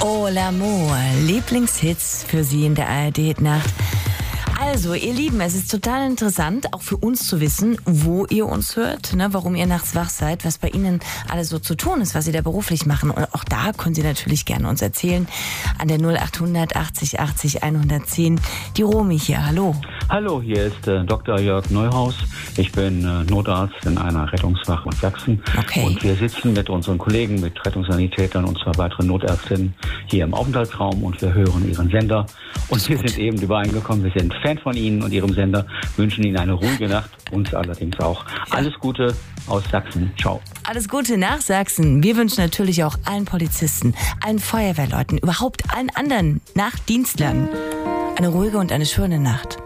Oh, l'amour, Lieblingshits für Sie in der ARD-Nacht. Also, ihr Lieben, es ist total interessant, auch für uns zu wissen, wo ihr uns hört, ne, warum ihr nachts wach seid, was bei Ihnen alles so zu tun ist, was Sie da beruflich machen. Und auch da können Sie natürlich gerne uns erzählen. An der 0800 80 80 110. Die Romy hier, hallo. Hallo, hier ist Dr. Jörg Neuhaus. Ich bin Notarzt in einer Rettungswache in Sachsen. Okay. Und wir sitzen mit unseren Kollegen, mit Rettungssanitätern und 2 weiteren Notärztinnen hier im Aufenthaltsraum und wir hören Ihren Sender. Und wir sind eben übereingekommen, wir sind Fan von Ihnen und Ihrem Sender, wünschen Ihnen eine ruhige Nacht, uns allerdings auch. Ja. Alles Gute aus Sachsen. Ciao. Alles Gute nach Sachsen. Wir wünschen natürlich auch allen Polizisten, allen Feuerwehrleuten, überhaupt allen anderen Nachtdienstlern eine ruhige und eine schöne Nacht.